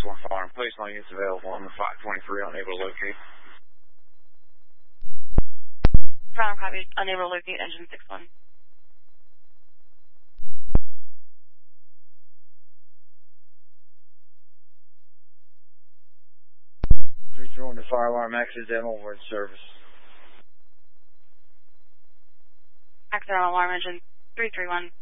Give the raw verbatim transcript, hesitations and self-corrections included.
one fire. Police on units available on the five twenty-three, unable to locate. Ground copy, unable to locate engine six one. three three one to fire alarm, accidental word service. Accidental alarm engine three three one.